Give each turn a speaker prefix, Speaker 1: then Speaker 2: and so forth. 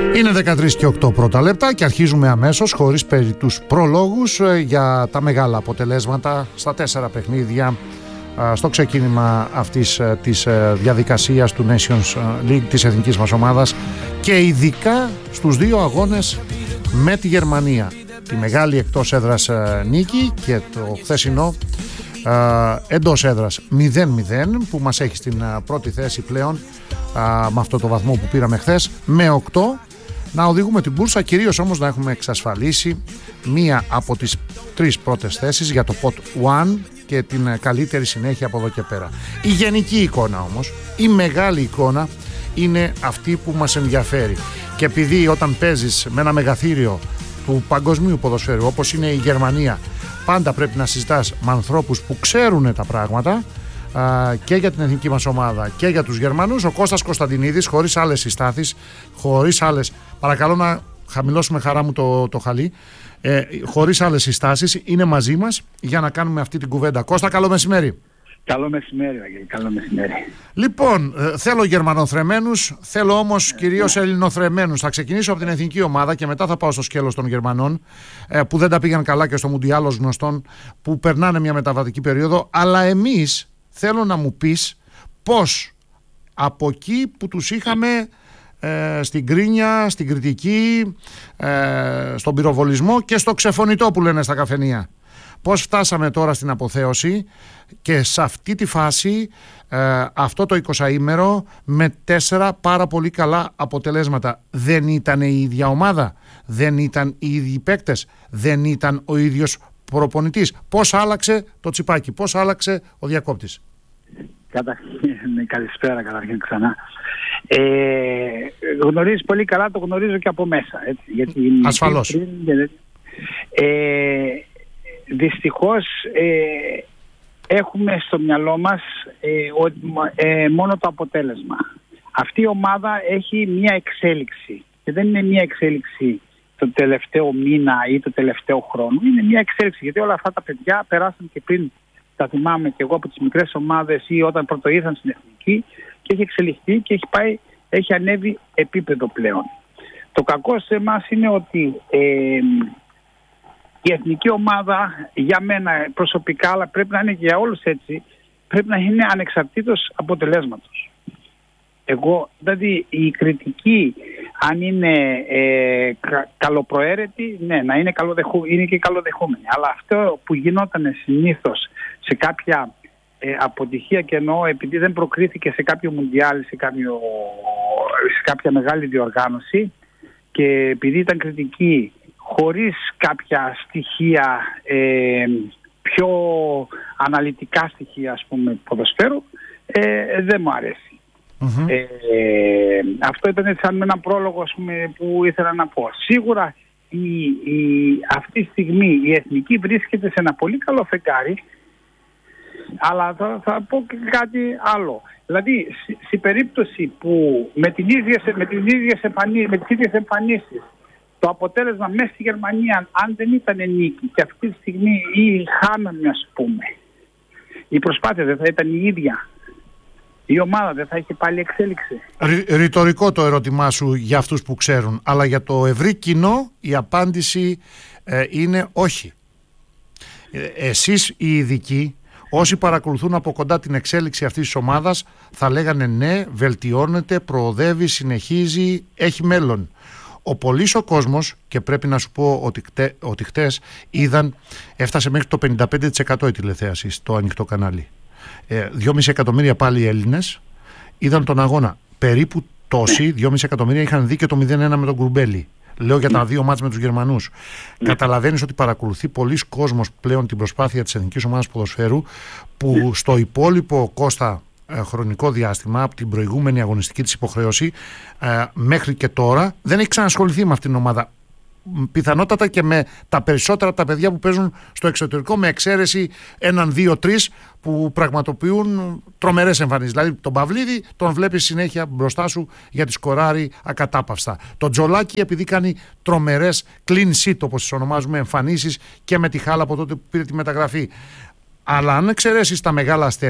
Speaker 1: Είναι 13 και 8 πρώτα λεπτά και αρχίζουμε αμέσως, χωρίς περί τους προλόγους, για τα μεγάλα αποτελέσματα στα 4 παιχνίδια στο ξεκίνημα αυτής της διαδικασίας του Nations League της εθνικής μας ομάδας και ειδικά στους 2 αγώνες με τη Γερμανία. Τη μεγάλη εκτός έδρας νίκη και το χθεσινό εντός έδρας 0-0 που μας έχει στην πρώτη θέση πλέον με αυτό το βαθμό που πήραμε χθες, με 8 να οδηγούμε την μπούρσα, κυρίως όμως να έχουμε εξασφαλίσει μία από τις 3 πρώτες θέσεις για το pot 1 και την καλύτερη συνέχεια από εδώ και πέρα. Η γενική εικόνα όμως, η μεγάλη εικόνα είναι αυτή που μας ενδιαφέρει, και επειδή όταν παίζεις με ένα μεγαθύριο του παγκοσμίου ποδοσφαίρου όπως είναι η Γερμανία, πάντα πρέπει να συζητάς με ανθρώπους που ξέρουν τα πράγματα και για την εθνική μας ομάδα και για τους Γερμανούς. Ο Κώστας Κωνσταντινίδης, χωρίς άλλες συστάθεις, χωρίς άλλες, παρακαλώ να χαμηλώσουμε χαρά μου το χαλί, χωρίς άλλες συστάσεις, είναι μαζί μας για να κάνουμε αυτή την κουβέντα. Κώστα, καλό μεσημέρι.
Speaker 2: Καλό μεσημέρι, Αγγέλη, καλό μεσημέρι.
Speaker 1: Λοιπόν, θέλω Γερμανοθρεμένους, θέλω όμως κυρίως Ελληνοθρεμένους. Θα ξεκινήσω από την εθνική ομάδα και μετά θα πάω στο σκέλος των Γερμανών, που δεν τα πήγαν καλά και στο Μουντιάλ ως γνωστόν, που περνάνε μια μεταβατική περίοδο. Αλλά εμείς θέλω να μου πεις πώς από εκεί που τους είχαμε στην κρίνια, στην κριτική, στον πυροβολισμό και στο ξεφωνητό που λένε στα καφενεία, πώς φτάσαμε τώρα στην αποθέωση και σε αυτή τη φάση αυτό το 20ήμερο με 4 πάρα πολύ καλά αποτελέσματα. Δεν ήταν η ίδια ομάδα, δεν ήταν οι ίδιοι παίκτες, δεν ήταν ο ίδιος προπονητής. Πώς άλλαξε το τσιπάκι, πώς άλλαξε ο διακόπτης?
Speaker 2: Καλησπέρα καταρχήν ξανά. Γνωρίζεις πολύ καλά, το γνωρίζω και από μέσα, έτσι, γιατί
Speaker 1: ασφαλώς.
Speaker 2: Δυστυχώς έχουμε στο μυαλό μας μόνο το αποτέλεσμα. Αυτή η ομάδα έχει μία εξέλιξη και δεν είναι μία εξέλιξη το τελευταίο μήνα ή το τελευταίο χρόνο. Είναι μία εξέλιξη, γιατί όλα αυτά τα παιδιά περάσαν και πριν, τα θυμάμαι και εγώ, από τις μικρές ομάδες ή όταν πρώτο ήρθαν στην εθνική, και έχει εξελιχθεί και έχει ανέβει επίπεδο πλέον. Το κακό σε εμάς είναι ότι η εθνική ομάδα, για μένα προσωπικά, αλλά πρέπει να είναι και για όλους έτσι, πρέπει να είναι ανεξαρτήτως αποτελέσματος. Δηλαδή η κριτική, αν είναι καλοπροαίρετη, ναι, να είναι είναι και καλοδεχούμενη. Αλλά αυτό που γινόταν συνήθως σε κάποια αποτυχία, και εννοώ επειδή δεν προκρίθηκε σε κάποιο μουντιάλ, σε κάποια μεγάλη διοργάνωση, και επειδή ήταν κριτική χωρίς κάποια στοιχεία, πιο αναλυτικά στοιχεία, ας πούμε, ποδοσφαίρου, δεν μου αρέσει. Αυτό ήταν σαν ένα πρόλογο, ας πούμε, που ήθελα να πω. Σίγουρα αυτή τη στιγμή η εθνική βρίσκεται σε ένα πολύ καλό φεγγάρι, αλλά θα πω και κάτι άλλο. Δηλαδή, στην περίπτωση που με τις ίδιες εμφανίσεις το αποτέλεσμα μέσα στη Γερμανία, αν δεν ήταν νίκη και αυτή τη στιγμή ή χάναμε, ας πούμε, η προσπάθεια δεν θα ήταν η ίδια? Η ομάδα δεν θα είχε πάλι εξέλιξη?
Speaker 1: Ρητορικό το ερώτημά σου για αυτούς που ξέρουν, αλλά για το ευρύ κοινό η απάντηση είναι όχι. Εσείς οι ειδικοί, όσοι παρακολουθούν από κοντά την εξέλιξη αυτής της ομάδας, θα λέγανε ναι, βελτιώνεται, προοδεύει, συνεχίζει, έχει μέλλον. Ο πολύς ο κόσμος, και πρέπει να σου πω ότι χτες έφτασε μέχρι το 55% η τηλεθέαση στο ανοιχτό κανάλι. 2,5 εκατομμύρια πάλι Έλληνες είδαν τον αγώνα. Περίπου τόσοι, 2,5 εκατομμύρια, είχαν δει και το 0-1 με τον Κουρμπέλη. Λέω για τα 2 μάτς με τους Γερμανούς. Καταλαβαίνεις ότι παρακολουθεί πολλής κόσμος πλέον την προσπάθεια της εθνικής ομάδας ποδοσφαίρου, που στο υπόλοιπο, Κώστα, χρονικό διάστημα, από την προηγούμενη αγωνιστική της υποχρέωση μέχρι και τώρα, δεν έχει ξανασχοληθεί με αυτήν την ομάδα. Πιθανότατα και με τα περισσότερα από τα παιδιά που παίζουν στο εξωτερικό, με εξαίρεση 1, 2, 3 που πραγματοποιούν τρομερές εμφανίσεις. Δηλαδή τον Παυλίδη τον βλέπεις συνέχεια μπροστά σου γιατί σκοράρει ακατάπαυστα. Τον Τζολάκη, επειδή κάνει τρομερές clean sheet, όπως τις ονομάζουμε, εμφανίσεις, και με τη Χάλα από τότε που πήρε τη μεταγραφή. Αλλά αν εξαιρέσεις τα μεγάλα αστέρια,